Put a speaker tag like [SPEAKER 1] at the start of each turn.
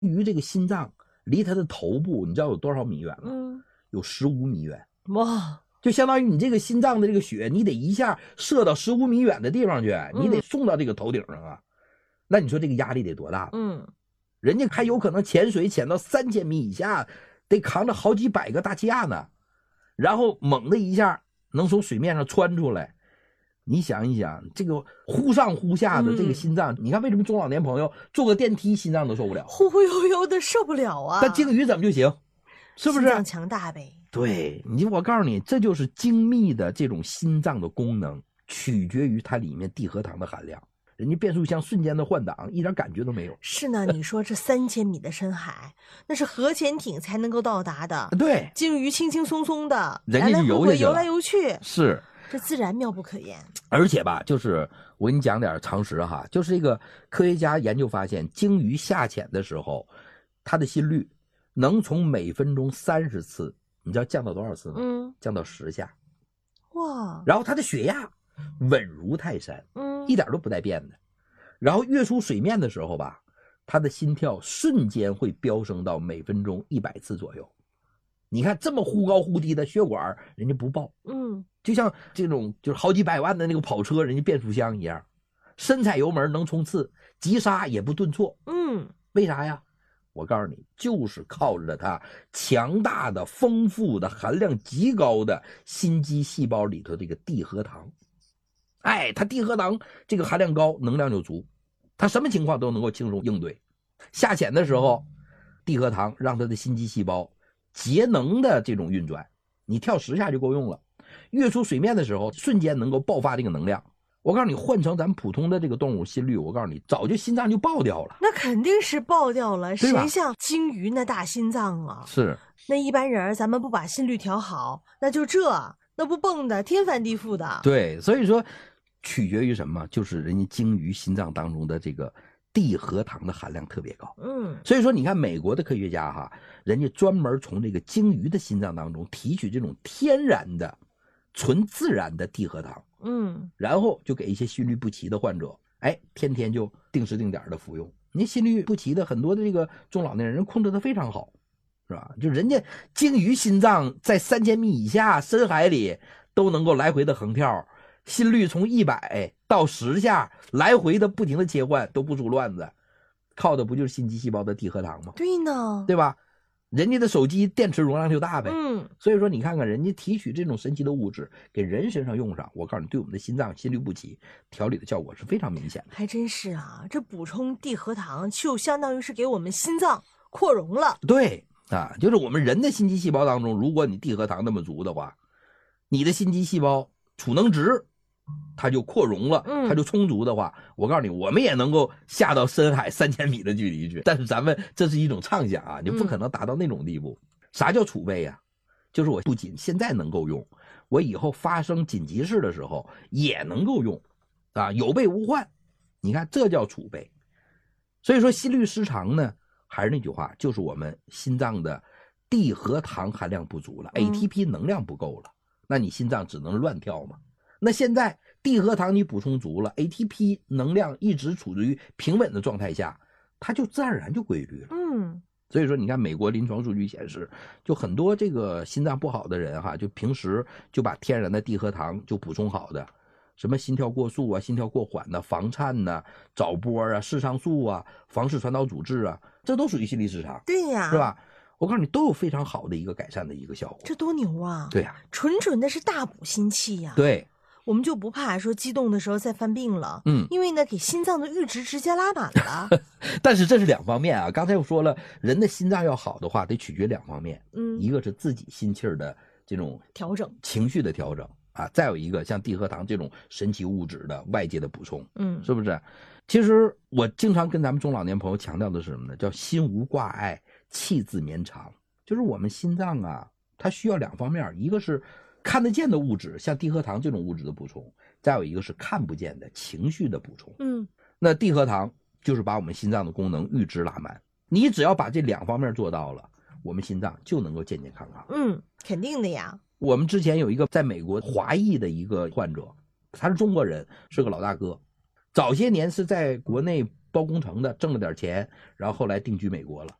[SPEAKER 1] 鱼这个心脏离它的头部，你知道有多少米远吗？有15米远。
[SPEAKER 2] 哇！
[SPEAKER 1] 就相当于你这个心脏的这个血，你得一下射到15米远的地方去，你得送到这个头顶上啊。那你说这个压力得多大？人家还有可能潜水潜到3000米以下，得扛着好几百个大气压呢，然后猛的一下能从水面上窜出来。你想一想，这个忽上忽下的这个心脏，你看为什么中老年朋友坐个电梯心脏都受不了，
[SPEAKER 2] 忽忽悠悠的受不了啊。
[SPEAKER 1] 但鲸鱼怎么就行？是不是？
[SPEAKER 2] 心脏强大呗。
[SPEAKER 1] 对，我告诉你，这就是精密的这种心脏的功能，取决于它里面地核糖的含量。人家变速箱瞬间的换挡，一点感觉都没有。
[SPEAKER 2] 是呢，你说这3000米的深海，那是核潜艇才能够到达的。
[SPEAKER 1] 对，
[SPEAKER 2] 鲸鱼轻轻松松的，
[SPEAKER 1] 人家就游下去了，
[SPEAKER 2] 游来游去，
[SPEAKER 1] 是
[SPEAKER 2] 这自然妙不可言。
[SPEAKER 1] 而且吧，就是我给你讲点常识哈，就是这个科学家研究发现，鲸鱼下潜的时候，它的心率能从每分钟30次，你知道降到多少次吗？降到10下。
[SPEAKER 2] 哇！
[SPEAKER 1] 然后它的血压稳如泰山，一点都不带变的。然后跃出水面的时候吧，它的心跳瞬间会飙升到每分钟100次左右。你看这么忽高忽低的血管，人家不爆，就像这种就是好几百万的那个跑车，人家变速箱一样，深踩油门能冲刺，急刹也不顿挫。为啥呀？我告诉你，就是靠着它强大的、丰富的、含量极高的心肌细胞里头这个地核糖。哎，它地核糖这个含量高，能量就足，它什么情况都能够轻松应对。下潜的时候，地核糖让它的心肌细胞节能的这种运转，你跳10下就够用了。跃出水面的时候，瞬间能够爆发这个能量。我告诉你，换成咱们普通的这个动物心率，我告诉你，早就心脏就爆掉了。
[SPEAKER 2] 那肯定是爆掉了，谁像鲸鱼那大心脏啊？
[SPEAKER 1] 是，
[SPEAKER 2] 那一般人咱们不把心率调好，那不蹦的天翻地覆的。
[SPEAKER 1] 对，所以说取决于什么？就是人家鲸鱼心脏当中的这个地核糖的含量特别高。所以说你看美国的科学家哈，人家专门从这个鲸鱼的心脏当中提取这种天然的、纯自然的地核糖。然后就给一些心律不齐的患者，哎，天天就定时定点的服用。你心律不齐的很多的这个中老年人控制的非常好，是吧？就人家鲸鱼心脏在3000米以下深海里都能够来回的横跳，心率从100到10下来回的不停的切换，都不出乱子，靠的不就是心肌细胞的地核糖吗？
[SPEAKER 2] 对呢，
[SPEAKER 1] 对吧？人家的手机电池容量就大呗，所以说你看看人家提取这种神奇的物质给人身上用上，我告诉你，对我们的心脏心律不齐调理的效果是非常明显的。
[SPEAKER 2] 还真是啊，这补充地核糖就相当于是给我们心脏扩容了。
[SPEAKER 1] 对啊，就是我们人的心肌细胞当中，如果你地核糖那么足的话，你的心肌细胞储能值它就扩容了，它就充足的话，我告诉你，我们也能够下到深海3000米的距离去。但是咱们这是一种畅想啊，你不可能达到那种地步。啥叫储备呀？就是我不仅现在能够用，我以后发生紧急事的时候也能够用，啊，有备无患。你看，这叫储备。所以说，心律失常呢，还是那句话，就是我们心脏的地核糖含量不足了，ATP 能量不够了，那你心脏只能乱跳嘛。那现在地核糖你补充足了， ATP 能量一直处于平稳的状态下，它就自然而然就规律了。所以说你看美国临床数据显示，就很多这个心脏不好的人哈，就平时就把天然的地核糖就补充好的，什么心跳过速啊、心跳过缓的、房颤呐、早波啊、视上素啊、房室传导阻滞啊，这都属于心律失常。
[SPEAKER 2] 对呀，
[SPEAKER 1] 是吧？我告诉你，都有非常好的一个改善的一个效果。
[SPEAKER 2] 这多牛啊！
[SPEAKER 1] 对呀，
[SPEAKER 2] 纯的是大补心气呀。
[SPEAKER 1] 对。
[SPEAKER 2] 我们就不怕说激动的时候再犯病了，因为呢给心脏的阈值直接拉满了。
[SPEAKER 1] 但是这是2方面啊，刚才我说了，人的心脏要好的话，得取决2方面，一个是自己心气儿的这种
[SPEAKER 2] 调整，
[SPEAKER 1] 情绪的调整啊，再有一个像地核糖这种神奇物质的外界的补充，是不是？其实我经常跟咱们中老年朋友强调的是什么呢？叫心无挂碍，气自绵长。就是我们心脏啊，它需要2方面，一个是看得见的物质，像地核糖这种物质的补充，再有一个是看不见的情绪的补充。那地核糖就是把我们心脏的功能阈值拉满，你只要把这2方面做到了，我们心脏就能够健健康康。
[SPEAKER 2] 肯定的呀。
[SPEAKER 1] 我们之前有一个在美国华裔的一个患者，他是中国人，是个老大哥，早些年是在国内包工程的，挣了点钱，然后后来定居美国了。